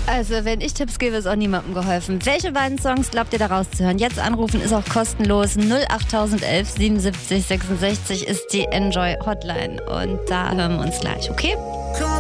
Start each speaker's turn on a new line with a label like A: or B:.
A: Also, wenn ich Tipps gebe, ist auch niemandem geholfen. Welche beiden Songs glaubt ihr da rauszuhören? Jetzt anrufen ist auch kostenlos. 08011 77 66 ist die Enjoy Hotline. Und da hören wir uns gleich, okay?